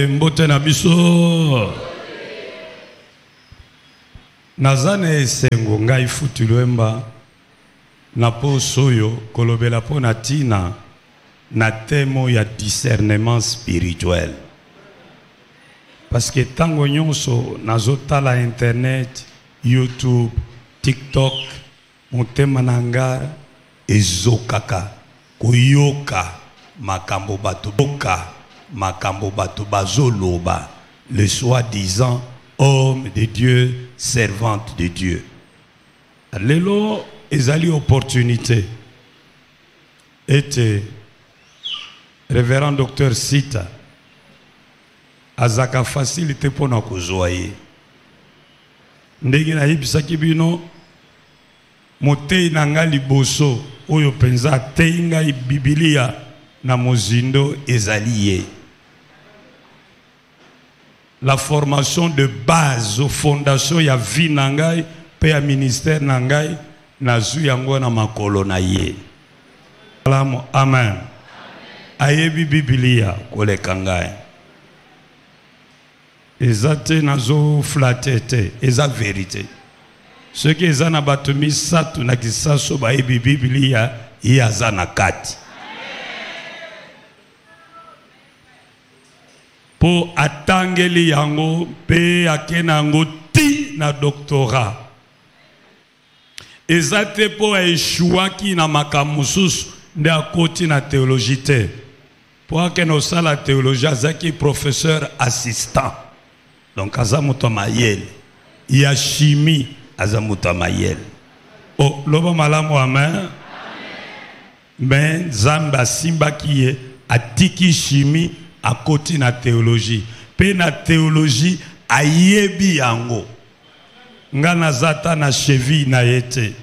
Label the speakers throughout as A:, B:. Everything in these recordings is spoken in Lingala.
A: Mbote na biso nazane esengo ngai futulwemba na posoyo kolobela po na tina na temo ya discernement spirituel parce que tango nyonso nazotala internet, YouTube, TikTok, motema nanga ezokaka koyoka makambo bato boka makambo bato bazoloba, le soi-disant homme de Dieu, servante de Dieu. Lelo ezali opportunité. Était révérend docteur Sita azaka facilité pour na kozoaye. Ndenge na yebisaki bino motei nanga liboso oyo penza teinga Biblia na mozindo ezaliye. La formation de base aux fondations ya vie nangai pe ya ministère nangai na zu yango na makolo na ye. Amen. Ayebi Biblia koleka ngai. Ezate nazo flatete, eza vérité. Ce qui est na batumi satu na kisaso ba yebi Biblia yaza na kati. Po atangeli yango pe akena yango ti na doctorat. Ezate po eshuaki na makamususu nde akoti na théologie te. Po akena osala théologie azaki professeur assistant. Donc azamuto mayel. Ya chimie azamuto mayel. Oh, loba malamu amen. Mais zamba simba kiye atiki chimie à côté na théologie. Pe na théologie ayebi yango. Nga na zata na cheville na yete.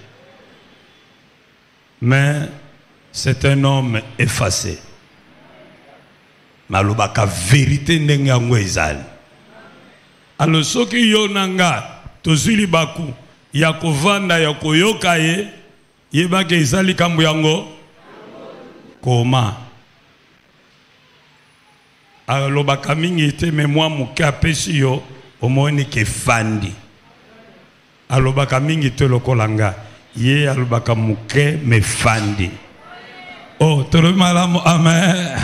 A: Mais c'est un homme effacé. Malobaka vérité ndenge yango ezali. Alors soki yo nanga tozili baku ya kovanda ya koyoka ye yebake ezali kambo yango koma. Alobaka mingi ete mais moi muke apesi yo omoni ke fandi. Alobaka mingi te lokolanga ye alobaka muke me fandi. Oh, tolo malamu amen.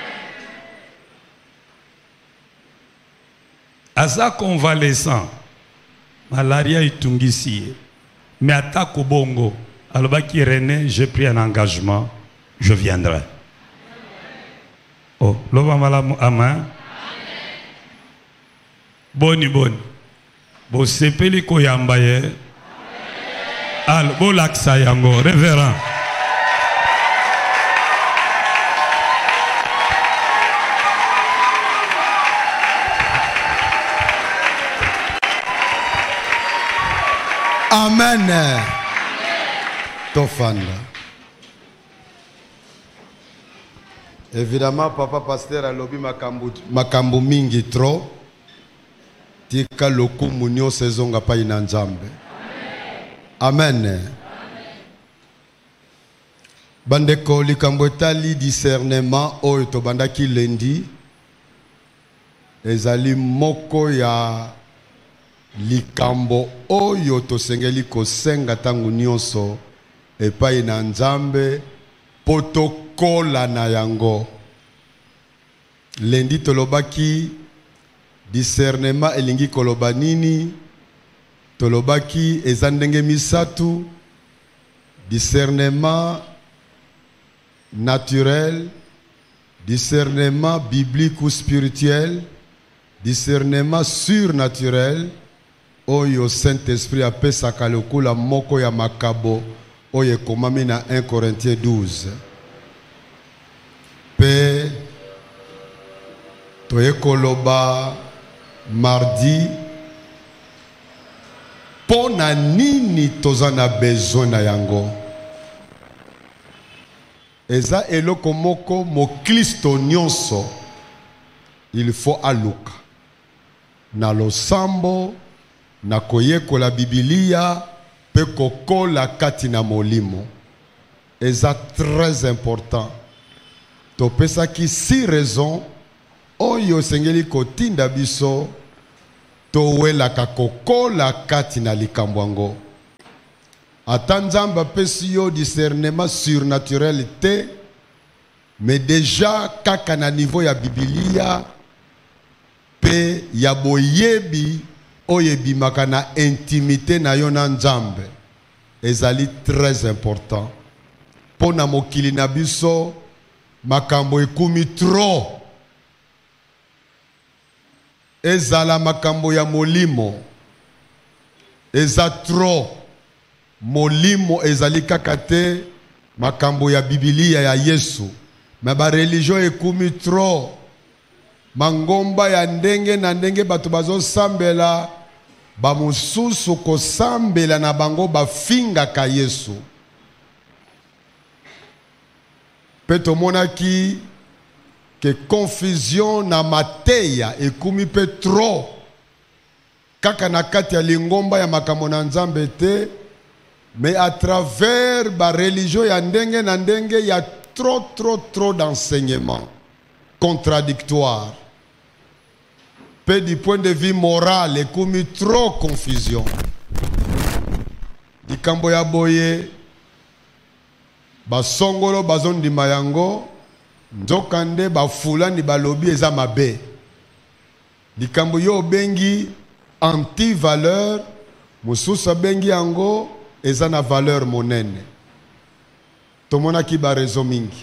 A: Asa convalescent malaria itungisi mais atako bongo alobaki René, j'ai pris un engagement, je viendrai. Oh, loba malamu amen. Boni boni. Bo sepeli ko yamba ye. Al bo laksa yango révérend.
B: Amen. Tofanda. Évidemment, papa pasteur a lobby makambu mingi trop. Tika loku munyo sezonga pa inanjambe. Amen. Bandeko likambo etali discernement oyo to bandaki lendi. Ezali moko ya likambo oyo to sengeli kosenga tangu nyonso epai na nzambe potokola na yango. Lendi tolobaki discernement elingi koloba nini, tolobaki ezandenge misatu, discernement naturel, discernement biblique ou spirituel, discernement surnaturel. Oyo Saint-Esprit apesaka lokola moko ya makabo oyo ekomami na 1 Corinthiens 12. Pe toyekoloba mardi pona nini tozana besoin na yango. Eza eloko moko moklisto nyonso il faut aluka na losambo na koyekola Biblia pe kokola kati na molimo. Eza très important. Topesa ki 6 raisons oyo sengeli kotinda biso towelaka kokola kati na likambo yango. Ata Nzambe apesi yo discernement surnaturel te, mais déjà kaka na niveau ya Biblia pe ya boyebi oyo ebimaka na intimité na yo na Nzambe ezali très important. Pona mokili na biso makambo ekumi trop. Ezala makambo ya molimo eza trop. Molimo ezali kaka te makambo ya Biblia ya Yesu. Ma ba religion ekumi trop. Mangomba ya ndenge na ndenge bato bazo sambela ba mususu ko sambela na bango bafinga ka Yesu. Peto monaki que confusion na mateya ekumi pe trop. Kaka na kati ya lingomba ya makambo na Nzambe te, mais à travers ba religion ya ndenge na ndenge ya trop d'enseignements contradictoires. Pe du point de vue moral ekumi trop confusion. Likambo ya boye basongolo bazondima yango nzokande bafulani balobi eza mabe. Likambo yo bengi anti-valeur, mususa bengi yango eza na valeur monene. Tomonaki ba rezo mingi.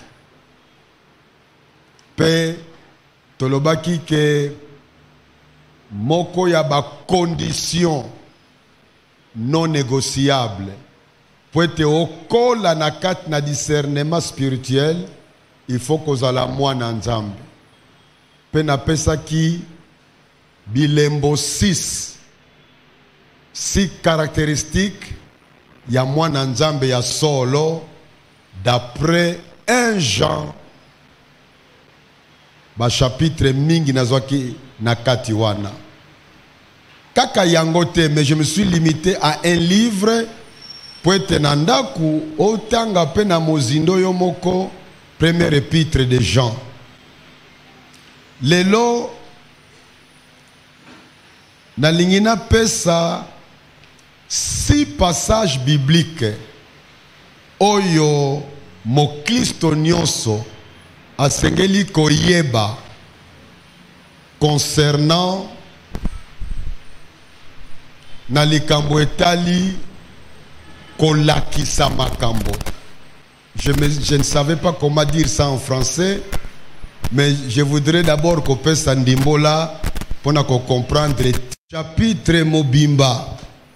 B: Pe tolobaki ke moko ya ba condition non négociable pour être okola na kat na discernement spirituel, il faut kozala mwana Nzambe. Pe na pesa ki bilembo 6 caractéristiques ya mwana Nzambe ya solo d'après 1 Jean ba chapitre mingi nazwaki na kati wana. Kaka yango te, mais je me suis limité à un livre pour être nandaku otanga pe na mozindo yo moko, premier épître de Jean. Lelo na lingina pesa 6 passages bibliques oyo mokristo nyonso asengeli koyeba concernant na likambo etali kolakisa makambo. Je ne savais pas comment dire ça en français, mais je voudrais d'abord qu'on pese ndimbola pour comprendre. Chapitre mobimba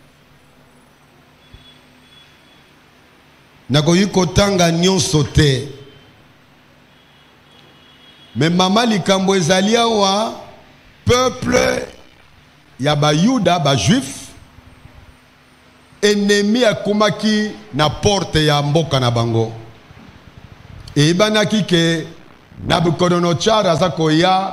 B: nakoyi kotanga nyonso te, mais mama likambo ezali awa peuple ya ba Yuda ba juif ennemi akumaki na porte ya mboka na bango. E banaki ke Nabucodonosor aza koya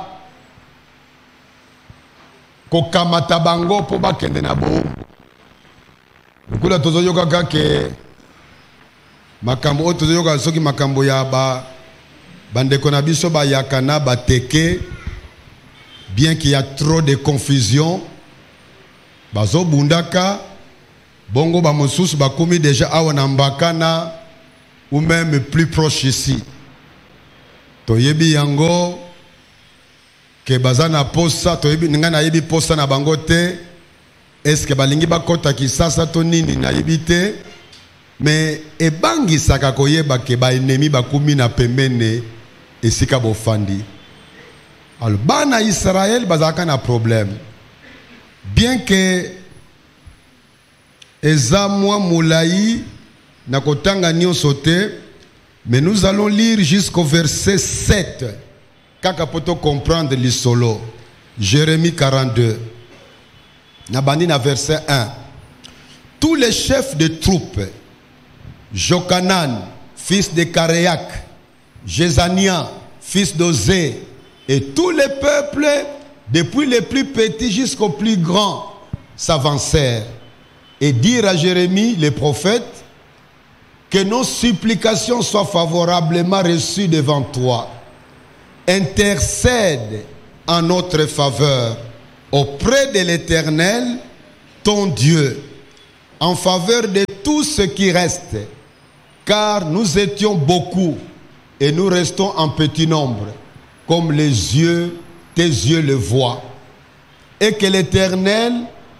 B: kokamata bango po bakende na bo. Kula tozoyoka kake makambo o tozoyoka soki makambo ya bandeko na biso ba yakana bateke, bien qu'il y a trop de confusion, bazo bundaka bongo ba mosusu bakomi déjà awa na mbakana ou même plus proche ici. Toyebi yango ke bazana posa, toyebi ninga na yebi posa na bango te. Est-ce que balingi bakota kisasa to nini na yebi te? Mais ebangi saka koyeba ke ba ennemi bakomi na pembene esika bofandi. Alors bana Israël bazaka na problème. Bien que eza mwa moulaï na kotanga nyonso te, mais nous allons lire jusqu'au verset 7 kaka poto comprendre l'isolo. Jérémie 42 na bandi na verset 1. Tous les chefs de troupes, Jokanan fils de Karéak, Jézania fils d'Ozé, et tous les peuples depuis les plus petits jusqu'aux plus grands s'avancèrent et dirent à Jérémie le prophète que nos supplications soient favorablement reçues devant toi. Intercède en notre faveur auprès de l'Éternel, ton Dieu, en faveur de tout ce qui reste, car nous étions beaucoup et nous restons en petit nombre, comme tes yeux le voient. Et que l'Éternel,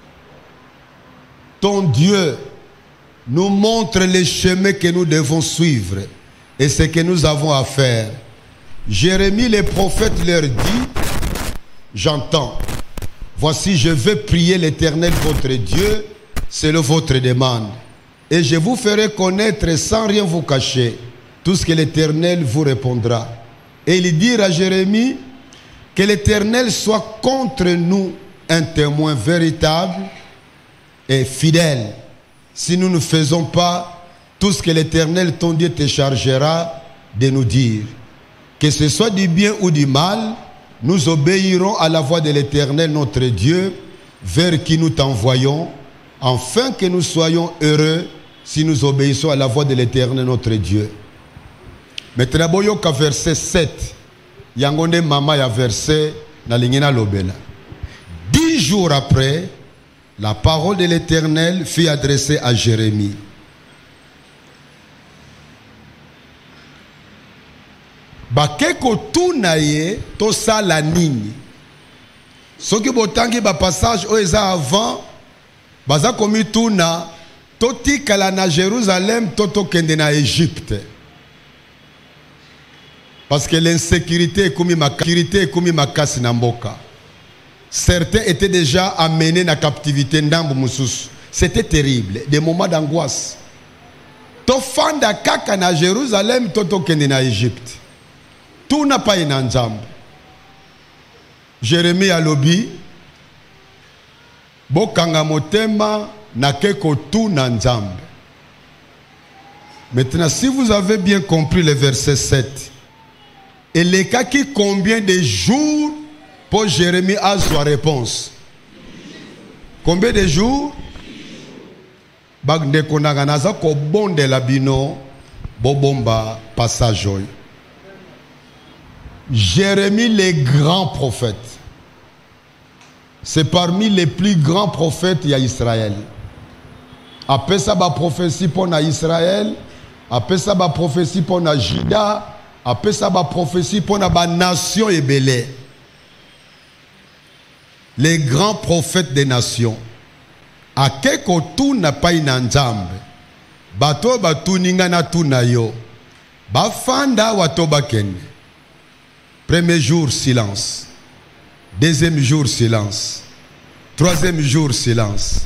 B: ton Dieu, nous montre les chemins que nous devons suivre et ce que nous avons à faire. Jérémie le prophète leur dit, j'entends, voici je vais prier l'Éternel votre Dieu selon votre demande, et je vous ferai connaître sans rien vous cacher tout ce que l'Éternel vous répondra. Et il dit à Jérémie, que l'Éternel soit contre nous un témoin véritable et fidèle, si nous ne faisons pas tout ce que l'Éternel ton Dieu te chargera de nous dire. Que ce soit du bien ou du mal, nous obéirons à la voix de l'Éternel notre Dieu, vers qui nous t'envoyons, afin que nous soyons heureux si nous obéissons à la voix de l'Éternel notre Dieu. Maintenant, boyoka verset 7. Yangonde mama ya verset na lingina lobela. 10 jours après, la parole de l'Éternel fut adressée à Jérémie. Bakeko tunaye to sala nini. Soki botangi ba passage o eza avant, baza komi tuna to tikala na Jérusalem to kende na Égypte. Parce que l'insécurité est comme makasi na mboka. Certains étaient déjà amenés na captivité ndambu mususu. C'était terrible, des moments d'angoisse. To fanda kaka na Jérusalem to kende na Égypte. Tout n'a pas une enjambe. Jérémie alobi bokanga motema na keko tout na njambe. Maintenant, si vous avez bien compris le verset 7, et les cas qui combien de jours pour Jérémie a sa réponse? Combien de jours? Bagde konaganaza ko bonde la bino bobomba passage. Jérémie, le grand prophète, c'est parmi les plus grands prophètes il y a Israël. Après ça, la prophétie pour Israël, après ça, la prophétie pour Juda, après ça, la prophétie pour la nation ébélée. Les grands prophètes des nations. A quelque tout n'a pas une enjambe. Bato batu ningana tu na yo. Bafanda watoba kende. Premier jour, silence. Deuxième jour, silence. Troisième jour, silence.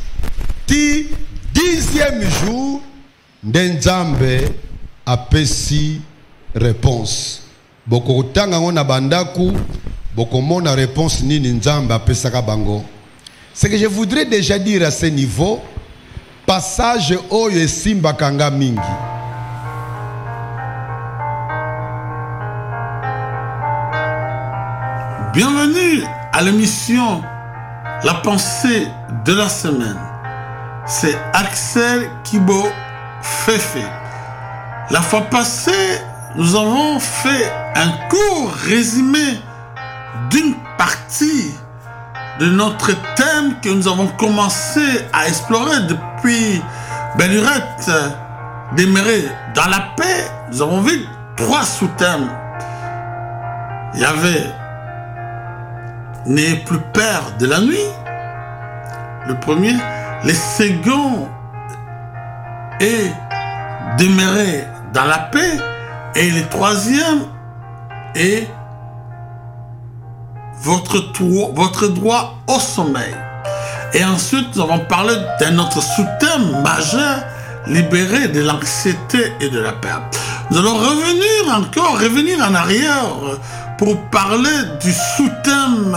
B: 10e jour, Ndenjambe a pesi réponse. Boko tanga ngona bandaku, boko mona réponse ni Ndenjambe a pesaka bango. Ce que je voudrais déjà dire à ce niveau, passage oyo simba kanga mingi.
C: Bienvenue à l'émission La pensée de la semaine. C'est Axel Kibo Fefe. La fois passée, nous avons fait un court résumé d'une partie de notre thème que nous avons commencé à explorer depuis Bellurette, demeurer dans la paix. Nous avons vu 3 sous-thèmes. Il y avait N'ayez plus peur de la nuit, le premier. Le second est demeurer dans la paix. Et le troisième est votre droit au sommeil. Et ensuite, nous avons parlé d'un autre sous-thème majeur, libérer de l'anxiété et de la peur. Nous allons revenir en arrière pour parler du sous-thème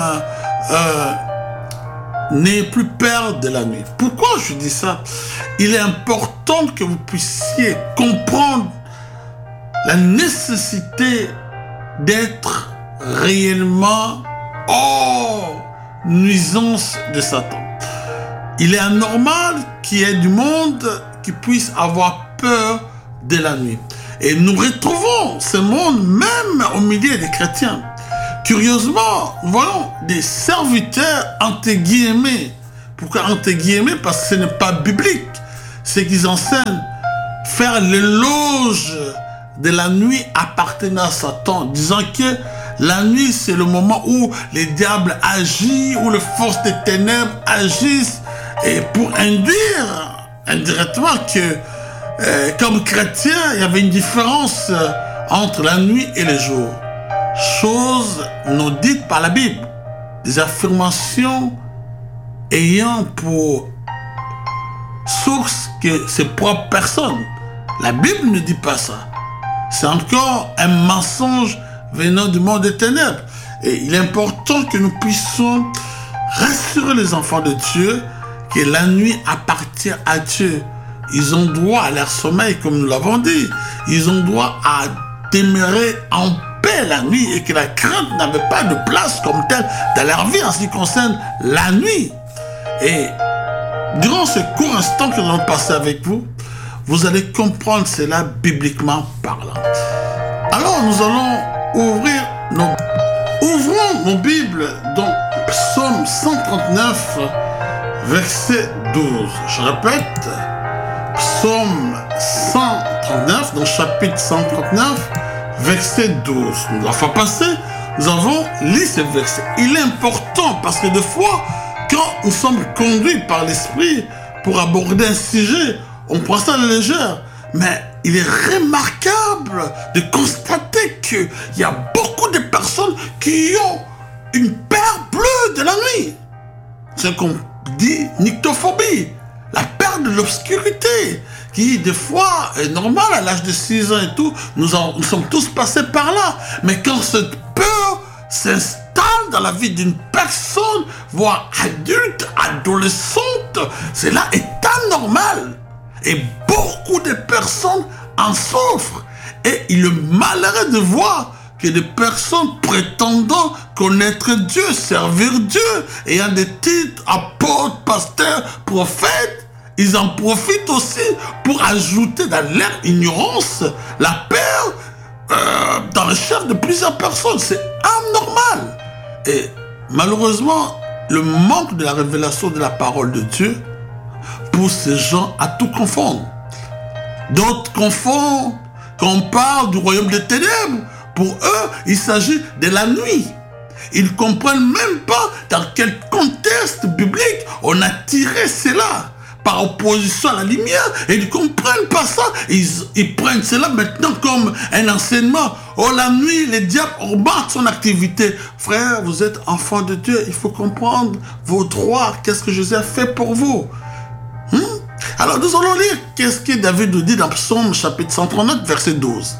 C: N'ayez plus peur de la nuit. Pourquoi je dis ça? Il est important que vous puissiez comprendre la nécessité d'être réellement hors nuisance de Satan. Il est anormal qu'il y ait du monde qui puisse avoir peur de la nuit. Et nous retrouvons ce monde même au milieu des chrétiens. curieusement, nous voyons des serviteurs entre guillemets. Pourquoi entre guillemets? Parce que ce n'est pas biblique. C'est qu'ils enseignent faire l'éloge de la nuit appartenant à Satan, disant que la nuit, c'est le moment où les diables agissent, où les forces des ténèbres agissent, et pour induire indirectement que, comme chrétien, il y avait une différence entre la nuit et le jour. Chose non dite par la Bible. Des affirmations ayant pour source que ses propres personnes. La Bible ne dit pas ça. C'est encore un mensonge venant du monde des ténèbres. Et il est important que nous puissions rassurer les enfants de Dieu que la nuit appartient à Dieu. Ils ont droit à leur sommeil, comme nous l'avons dit. Ils ont droit à demeurer en paix la nuit et que la crainte n'avait pas de place comme telle dans leur vie en ce qui concerne la nuit. Et durant ce court instant que nous allons passer avec vous, vous allez comprendre cela bibliquement parlant. Alors nous allons ouvrons nos Bibles dans Psaume 139, verset 12. Je répète, Psaume 139, dans chapitre 139, verset 12. La fois passée, nous avons lu ce verset. Il est important parce que des fois, quand nous sommes conduits par l'Esprit pour aborder un sujet, on prend ça à la légère. Mais il est remarquable de constater qu'il y a beaucoup de personnes qui ont une peur bleue de la nuit. C'est qu'on dit nyctophobie, la peur de l'obscurité, qui des fois est normale à l'âge de 6 ans et tout. Nous sommes tous passés par là. Mais quand cette peur s'installe dans la vie d'une personne, voire adulte, adolescente, cela est anormal. Et beaucoup de personnes en souffrent. Et il est malheureux de voir que des personnes prétendant connaître Dieu, servir Dieu, ayant des titres, apôtres, pasteurs, prophètes, ils en profitent aussi pour ajouter dans leur ignorance la peur dans la chair de plusieurs personnes. C'est anormal. Et malheureusement, le manque de la révélation de la parole de Dieu pousse ces gens à tout confondre. D'autres confondent quand on parle du royaume des ténèbres. Pour eux, il s'agit de la nuit. Ils ne comprennent même pas dans quel contexte biblique on a tiré cela par opposition à la lumière. Et ils ne comprennent pas ça. Ils prennent cela maintenant comme un enseignement. Oh, la nuit, les diables augmentent son activité. Frère, vous êtes enfant de Dieu. Il faut comprendre vos droits. Qu'est-ce que Jésus a fait pour vous? Alors nous allons lire qu'est-ce que David nous dit dans Psaume chapitre 139, verset 12.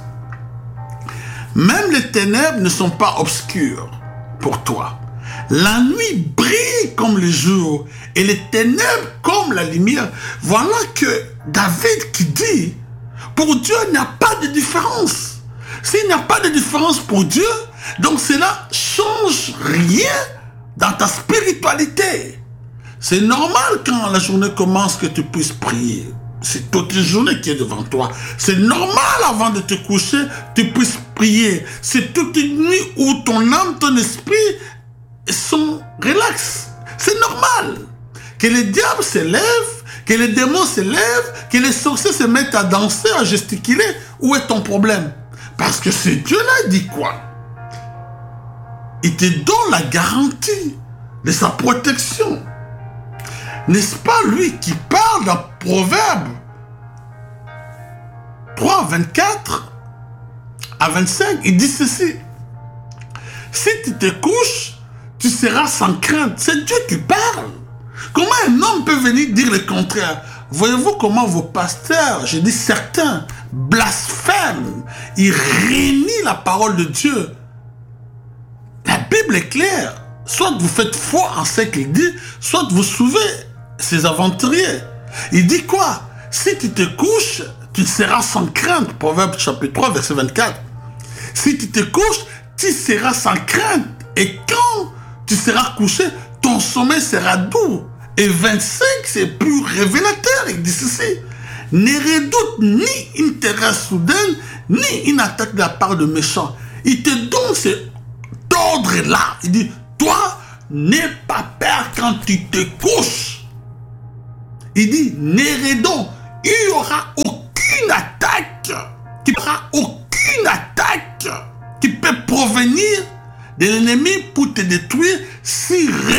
C: Même les ténèbres ne sont pas obscures pour toi. La nuit brille comme le jour et les ténèbres comme la lumière. Voilà que David qui dit, pour Dieu il n'y a pas de différence. S'il n'y a pas de différence pour Dieu, donc cela ne change rien dans ta spiritualité. C'est normal quand la journée commence que tu puisses prier. C'est toute la journée qui est devant toi. C'est normal avant de te coucher, tu puisses prier. C'est toute une nuit où ton âme, ton esprit sont relax. C'est normal. Que les diables se lèvent, que les démons se lèvent, que les sorciers se mettent à danser, à gesticuler. Où est ton problème? Parce que ce Dieu-là dit quoi? Il te donne la garantie de sa protection. N'est-ce pas lui qui parle dans Proverbe 3, 24 à 25? Il dit ceci. Si tu te couches, tu seras sans crainte. C'est Dieu qui parle. Comment un homme peut venir dire le contraire? Voyez-vous comment vos pasteurs, je dis certains, blasphèment. Ils renient la parole de Dieu. La Bible est claire. Soit vous faites foi en ce qu'il dit, soit vous suivez ces aventuriers. Il dit quoi? Si tu te couches, tu seras sans crainte. Proverbe chapitre 3, verset 24. Si tu te couches, tu seras sans crainte. Et quand tu seras couché, ton sommeil sera doux. Et 25, c'est plus révélateur. Il dit ceci. Ne redoute ni une terreur soudaine, ni une attaque de la part de méchants. Il te donne ces ordre là. Il dit, toi, n'aie pas peur quand tu te couches. Il dit, Nérédon, il n'y aura aucune attaque. Qui peut provenir de l'ennemi pour te détruire si